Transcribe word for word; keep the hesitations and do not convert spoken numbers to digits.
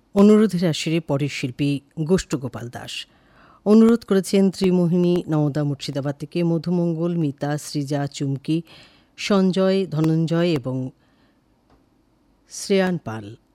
অনুরোধের আসরে পরের শিল্পী গোষ্ঠগোপাল দাস। অনুরোধ করেছেন ত্রিমোহিনী, নওদা, মুর্শিদাবাদ থেকে মধুমঙ্গল, মিতা, সৃজা, চুমকি, সঞ্জয়, ধনঞ্জয় এবং শ্রেয়ান পাল।